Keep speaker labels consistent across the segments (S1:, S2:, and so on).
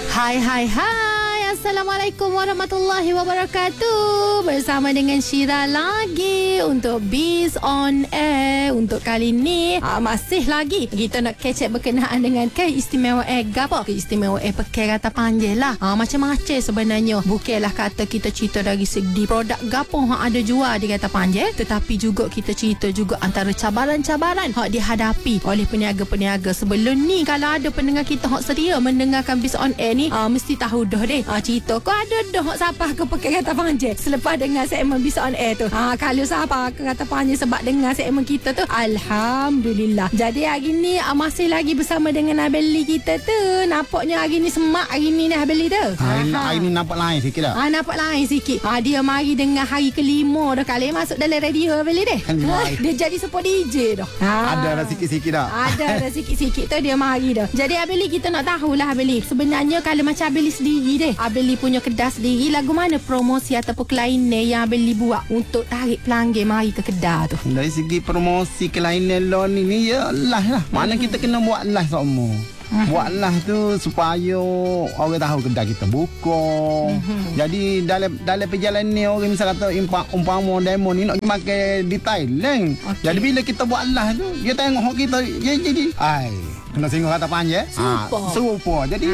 S1: Hai. Assalamualaikum warahmatullahi wabarakatuh. Bersama dengan Syira lagi untuk Biz on Air. Untuk kali ni masih lagi kita nak catch up berkenaan dengan keistimewaan gapo? Keistimewaan pakai kata panjang lah. Macam-macam sebenarnya. Bukanlah kata kita cerita dari segi produk gapo yang ada jual di kata panjang, tetapi juga kita cerita juga antara cabaran-cabaran yang dihadapi oleh peniaga-peniaga. Sebelum ni kalau ada pendengar kita yang sedia mendengarkan Biz on Air ni, mesti tahu dah deh. Cerita kau ada dah siapa ke pakai kata panjang selepas dengar segmen Biz on Air tu. Kalau siapa ke kata panjang sebab dengar segmen kita tu, alhamdulillah. Jadi hari ni masih lagi bersama dengan Abeli kita tu. Nampaknya hari ni semak hari ni Abeli tu.
S2: Hari ni nampak lain sikit dah.
S1: Nampak lain sikit. Dia mari dengan hari kelima dah kali masuk dalam radio Abeli deh. Dia jadi support DJ dah.
S2: Ada dah sikit-sikit dah.
S1: Ada dah sikit-sikit tu dia mari dah. Jadi Abeli kita nak tahulah Abeli. Sebenarnya kalau macam Abeli sendiri deh, Abeli punya kedai sendiri, lagu mana promosi ataupun kelainan yang Abeli buat untuk tarik pelanggan mari ke kedai tu?
S2: Dari segi promosi kelainan lo ni ya live lah. Mana kita kena buat live semua. Buat live tu supaya orang tahu kedai kita buka. Jadi dalam perjalanan ni orang misal kata umpama demo ni nak makan di Thailand. Jadi bila kita buat live tu, dia tengok kita jadi kena singgah kata panjang. Serupa. Jadi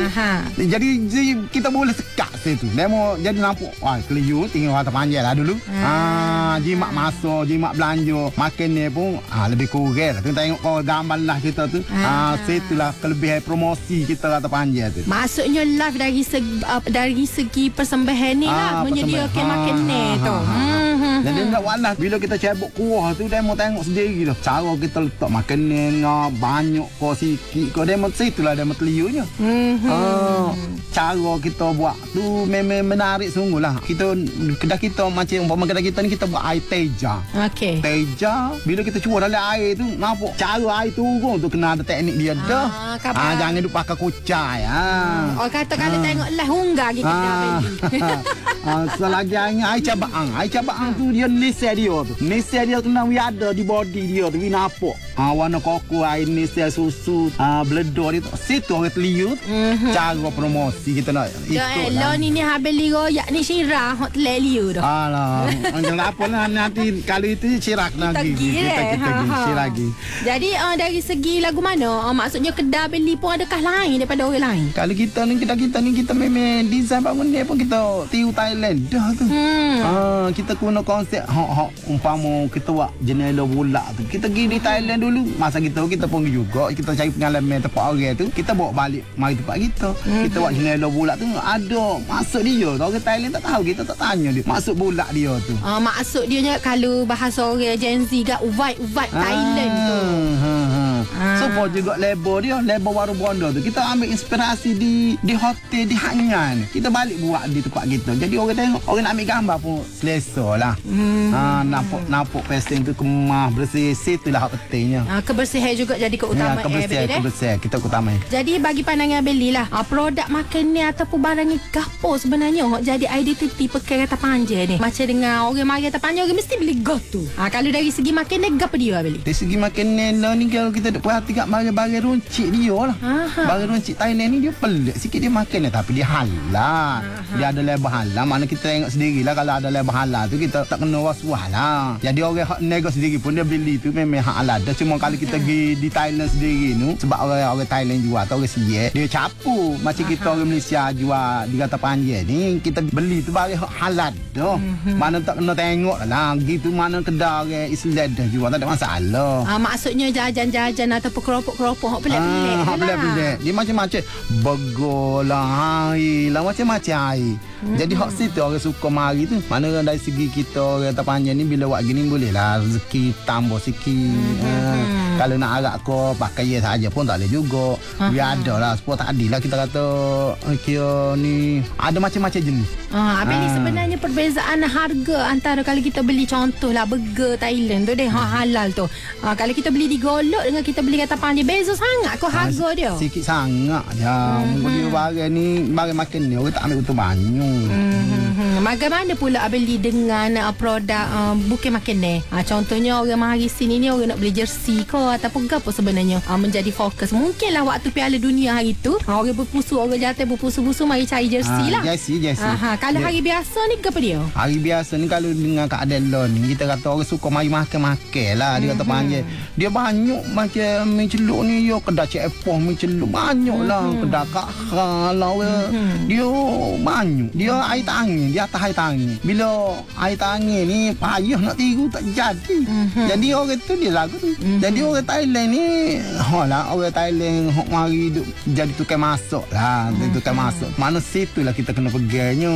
S2: kita boleh sekat situ. Demo jadi nampak keliu tinggal kata panjang lah dulu. Jimat masuk, jimat belanja, makan ni pun lebih kurang. Tengok kau gambar lah kita tu. Situlah kelebihan promosi kita kata panjang tu.
S1: Maksudnya live dari segi persembahan ni lah, menyediakan makanan tu.
S2: Jadi nak walah bila kita cabut kuah tu demo tengok sendiri dah. Cara kita letak makanan banyak kau sikit kau demo situlah demo teliunya. Cara kita buat tu memang menarik sungguh lah. Kita kedai kita macam umpama kedai kita ni kita buat air teja. Okey. Teja bila kita cuba dalam air tu nampak cara air turun tu kena ada teknik dia dah. Jangan duk pakai kucai.
S1: Orang kata kalau tengok lah hunggar gitu
S2: selagi air cabang. Air cabang tu dia nisai dia tu. Nisai dia tu nak ada di body dia tu. Dia nampak. Warna koko air nisai susu beledor dia tu. Situ orang teliu. Cara promosi kita nak ikut
S1: lah. Ni Abeli royak ni Syirah hot teleliu dah.
S2: Alah. Jangan apa lah nanti kali itu Syirak lagi. Kita lagi.
S1: Jadi dari segi lagu mana? Maksudnya kedai Abeli pun adakah lain daripada orang lain?
S2: Kalau kita ni kita memang design bangun dia pun kita tiu Thailand dah tu. Kita guna konsep umpama kita buat jendela bulat tu. Kita pergi di Thailand dulu. Masa kita pun juga kita cari pengalaman tempat orang tu. Kita bawa balik mari tempat kita. Kita buat jendela bulat tu ada maksud dia. Orang Thailand tak tahu, kita tak tanya dia. Maksud bulat dia tu.
S1: Maksud dia kalau bahasa orang Gen Z gak vibe Thailand tu.
S2: So juga label dia, label Warung Bondo tu. Kita ambil inspirasi di hotel di Hainan. Kita balik buat di tempat kita. Jadi orang tengok, orang nak ambil gambar pun selesa lah. Nampak pasting tu kemah bersih. Situlah hak pentingnya. Kebersihan juga jadi keutamaan. Kebersihan kita keutamaan.
S1: Jadi bagi pandangan Abeli lah, produk makanan ataupun barang ni gapo sebenarnya jadi identiti pakai kata panjang ni. Macam dengan orang mari kata panjang, orang mesti beli gotu. Kalau dari segi makanan gapo dia Abeli?
S2: Dari segi makanan lah ni kalau kita perhati kat barang-barang runcit dia lah. Barang runcit Thailand ni dia pelik sikit dia makan tapi dia halal. Dia ada label halal. Mana kita tengok sendirilah kalau ada label halal tu kita tak kena was-was lah. Jadi orang hak nego sendiri pun dia beli tu memang hak halal. Dah cuma kalau kita pergi di Thailand sendiri tu sebab orang Thailand jual atau orang siap dia capu. Macam kita orang Malaysia jual di kata panjang ni kita beli tu barang hak halal dah. Mana tak kena tengok lah. Gitu mana kedai orang Islam dah jual tak ada masalah.
S1: Maksudnya jajan-jajan ataupun keropok-keropok hak pelik-pelik.
S2: Pelik-pelik. Dia macam-macam. Begolah, air lah macam-macam air. Jadi hak situ orang suka mari tu. Mana dari segi kita orang kata panjang ni bila buat gini boleh lah rezeki tambah sikit. Kalau nak arak kau pakai saja pun tak boleh juga. Biar ada lah. Sebab tak adil lah kita kata kira ni ada macam-macam jenis.
S1: Abeli sebenarnya perbezaan harga antara kalau kita beli contoh lah burger Thailand tu deh halal tu. Kalau kita beli di Golok dengan kita beli kata panjang beza sangat kau harga dia.
S2: Sikit sangat je. Dia barang ni barang makan ni orang tak ambil betul banyak.
S1: Bagaimana pula Abeli dengan produk bukan makanan? Contohnya orang mari sini ni orang nak beli jersey ke apa ataupun apa sebenarnya menjadi fokus. Mungkinlah waktu Piala Dunia hari tu orang berpusu, orang jantan berpusu-pusu mari cari jersey lah.
S2: Jersey.
S1: Kalau hari biasa ni apa dia?
S2: Hari biasa ni kalau dengan keadaan lon ni, kita kata orang suka mari makan lah. Dia kata panggil. Dia banyak macam mi celuk ni, yo kedai cek epoh mi celuk banyak lah. Kedai kakak lah. Dia banyak. Dia air tangi, dia atas air tangi. Bila air tangi ni payah nak tiru tak jadi. Jadi orang tu dia lagu tu. Jadi orang Thailand ni orang Thailand mari jadi tukang masak lah. Tukang masak. Mana situ lah kita kena pegangnya.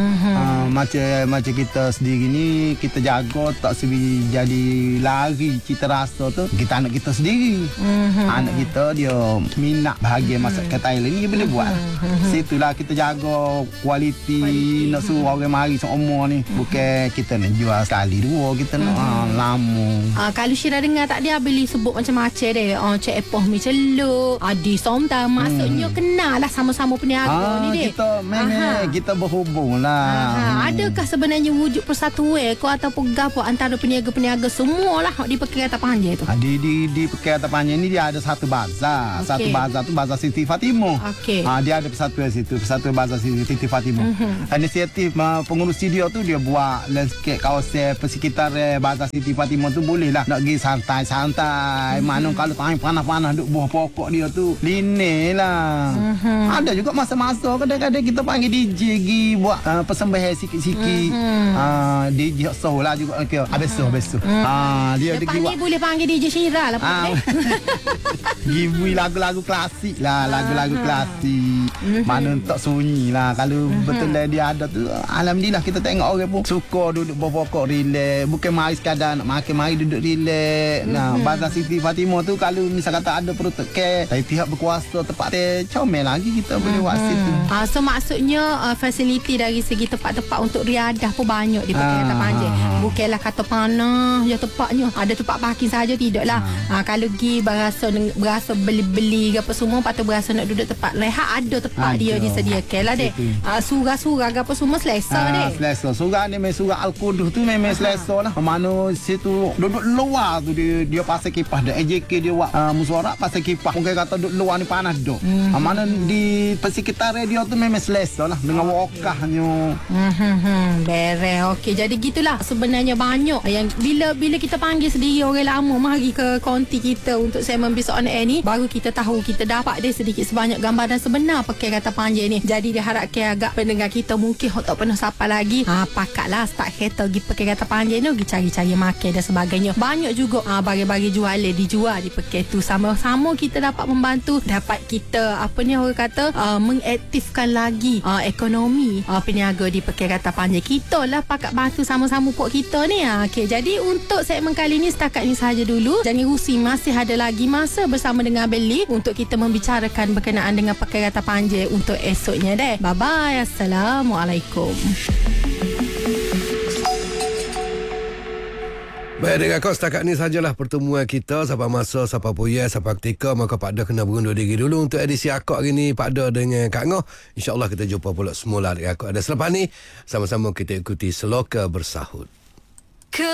S2: Macam kita sendiri ni, kita jaga tak sebi jadi lari cita rasa tu. Kita anak kita sendiri. Anak kita dia minat bahagian masakan Thailand ni, dia boleh buat. Situlah kita jaga kualiti. Nak suruh orang mari seumur ni. Bukan kita nak jual sekali dua, kita nak lama.
S1: Kalau Syira dengar tak dia beli sebut macam-macam dia. Cik epoh mi celuk, adi somta, maksudnya kenal lah sama-sama peniaga ni dia.
S2: Kita memang kita berhubung lah.
S1: Adakah sebenarnya wujud persatuan ko ataupun gapo antara peniaga-peniaga semualah di Pekai Atas Panjang tu?
S2: Di Pekai Atas Panjang ni dia ada satu bazar. Satu bazar tu Bazar Siti Fatimah. Dia ada persatuan situ, persatuan Bazar Siti Fatimah. Inisiatif pengurusi dia tu dia buat landscape kawasan persekitar Bazar Siti Fatimah tu boleh lah nak pergi santai-santai. Mana kalau time panas-panas duk buah pokok dia tu lini lah. Ada juga masa-masa kadang-kadang kita panggil DJ pergi buat persembahan sikit-sikit. DJ soh lah juga. Besok. Dia
S1: panggil boleh panggil DJ Syira lah.
S2: Giveaway lagu-lagu klasik lah. Lagu-lagu klasik. Mana tak sunyi lah. Kalau betul lah dia ada tu, alhamdulillah kita tengok orang pun suka duduk bawah pokok relax. Bukan mari sekadar nak makan, mari duduk relax. Bazar Siti Fatimah tu kalau misal kata ada protokol dari pihak berkuasa tempat comel lagi kita boleh buat situ.
S1: So maksudnya fasiliti dari segi tempat-tempat untuk riadah pun banyak di Pekai Atas Panjang. Bukanlah kata panah je tempatnya. Ada tempat parking saja tidaklah. Kalau pergi berasa beli-beli apa semua, patut berasa nak duduk tempat rehat, ada tempat dia disediakan lah dek. Surah-surah apa semua selesa dek.
S2: Selesa. Surah ni memang surah Al-Qudus tu memang selesa lah. Mana situ duduk luar tu dia pasal kipas dah. AJK dia buat musyawarah pasal kipas. Mungkin kata duduk luar ni panas duk. Mana di persekitar radio tu memang selesa lah dengan wakahnya.
S1: Beres. Okey, jadi gitulah sebenarnya banyak yang bila kita panggil sendiri orang lama mari ke konti kita untuk segmen Biz on Air ni, baru kita tahu, kita dapat dia sedikit sebanyak gambaran sebenar Pekai Atas Panjang ni. Jadi diharapkan agak pendengar kita mungkin tak pernah sapa lagi, pakatlah start kereta pergi Pekai Atas Panjang tu, pergi cari-cari makan dan sebagainya. Banyak juga bagi-bagi jualan dijual di Pekai tu. Sama-sama kita dapat membantu, dapat kita orang kata mengaktifkan lagi ekonomi peniaga di Pekai Atas Panjang. Kita lah pakat bantu sama-sama pok kita ni. Okey, jadi untuk segmen kali ni setakat ni sahaja dulu. Jangan rusi, masih ada lagi masa bersama dengan Beli untuk kita membicarakan berkenaan dengan Pekai Atas Panjang untuk esoknya deh. Bye-bye. Assalamualaikum.
S3: Baik, dengan kau setakat ni sajalah pertemuan kita. Sampai masa, sampai puya, sampai ketika, maka Pak Da kena berundur diri dulu untuk edisi Akak hari ni. Pak Da dengan Kak Ngoh, InsyaAllah kita jumpa pula semula dengan Akak ada selepas ni. Sama-sama kita ikuti Seloka Bersahut.